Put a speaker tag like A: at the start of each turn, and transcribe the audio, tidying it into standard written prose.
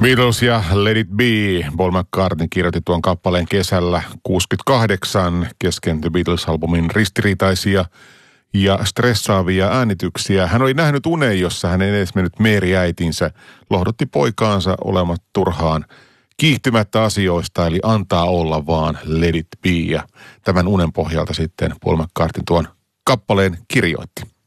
A: Beatles ja Let It Be. Paul McCartney kirjoitti tuon kappaleen kesällä 1968 kesken The Beatles-albumin ristiriitaisia ja stressaavia äänityksiä. Hän oli nähnyt unen, jossa hänen edes mennyt Mary-äitinsä lohdotti poikaansa olemat turhaan kiihtymättä asioista, eli antaa olla vaan Let It Be. Ja tämän unen pohjalta sitten Paul McCartney tuon kappaleen kirjoitti.